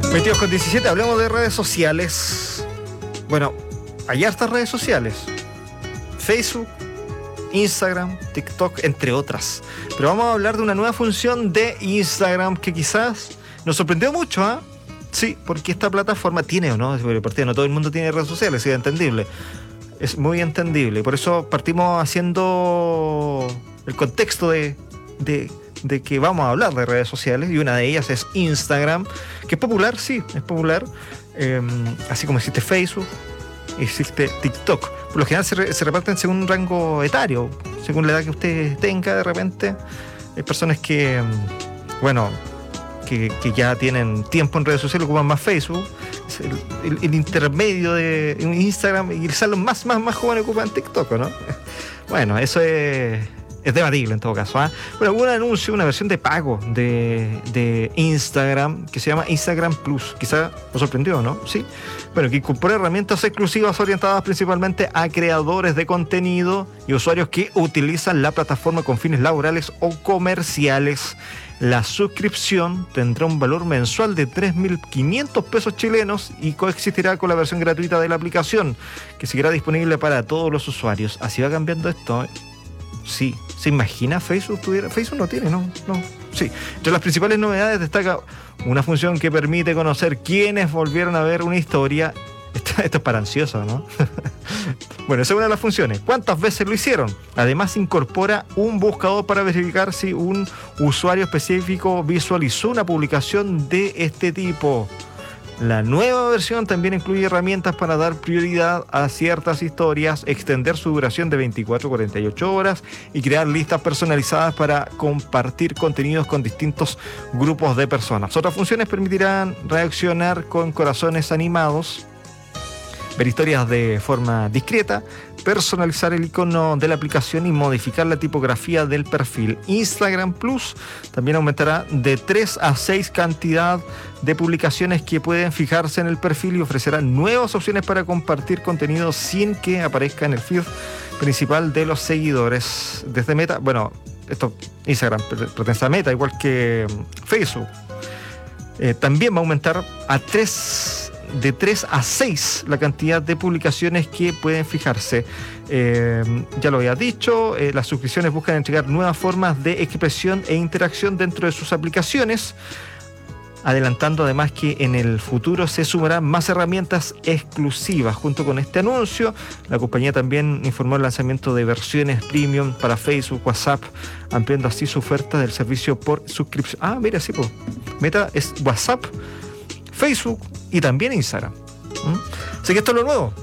22:17, hablemos de redes sociales. Bueno, hay hartas redes sociales. Facebook, Instagram, TikTok, entre otras. Pero vamos a hablar de una nueva función de Instagram que quizás nos sorprendió mucho, ¿ah? Sí, porque esta plataforma tiene o no, porque no todo el mundo tiene redes sociales, es entendible. Es muy entendible. Por eso partimos haciendo el contexto de que vamos a hablar de redes sociales, y una de ellas es Instagram, que es popular, sí, es popular, así como existe Facebook, existe TikTok. Por lo general se reparten según un rango etario, según la edad que usted tenga. De repente hay personas que, bueno, que ya tienen tiempo en redes sociales, ocupan más Facebook. El intermedio de Instagram, y quizás los más jóvenes ocupan TikTok, ¿no? Bueno, eso es debatible en todo caso, ¿eh? Bueno, hubo un anuncio, una versión de pago de Instagram que se llama Instagram Plus. Quizá nos sorprendió, ¿no? Sí. Bueno, que incorpora herramientas exclusivas orientadas principalmente a creadores de contenido y usuarios que utilizan la plataforma con fines laborales o comerciales. La suscripción tendrá un valor mensual de 3.500 pesos chilenos y coexistirá con la versión gratuita de la aplicación, que seguirá disponible para todos los usuarios. Así va cambiando esto, ¿eh? Sí, ¿se imagina Facebook tuviera? Facebook no tiene, no. Sí, entre las principales novedades destaca una función que permite conocer quiénes volvieron a ver una historia. Esto es para ansiosos, ¿no? Bueno, esa es una de las funciones. ¿Cuántas veces lo hicieron? Además, incorpora un buscador para verificar si un usuario específico visualizó una publicación de este tipo. La nueva versión también incluye herramientas para dar prioridad a ciertas historias, extender su duración de 24 a 48 horas y crear listas personalizadas para compartir contenidos con distintos grupos de personas. Otras funciones permitirán reaccionar con corazones animados, ver historias de forma discreta, personalizar el icono de la aplicación y modificar la tipografía del perfil. Instagram Plus también aumentará de 3 a 6 cantidad de publicaciones que pueden fijarse en el perfil y ofrecerá nuevas opciones para compartir contenido sin que aparezca en el feed principal de los seguidores. Desde Meta, bueno, esto Instagram pertenece a Meta, igual que Facebook. También va a aumentar de 3 a 6 la cantidad de publicaciones que pueden fijarse. Ya lo había dicho, las suscripciones buscan entregar nuevas formas de expresión e interacción dentro de sus aplicaciones, adelantando además que en el futuro se sumarán más herramientas exclusivas. Junto con este anuncio, la compañía también informó el lanzamiento de versiones premium para Facebook, WhatsApp, ampliando así su oferta del servicio por suscripción. Ah, mira, sí, pues Meta es WhatsApp, Facebook y también Instagram. Así que esto es lo nuevo.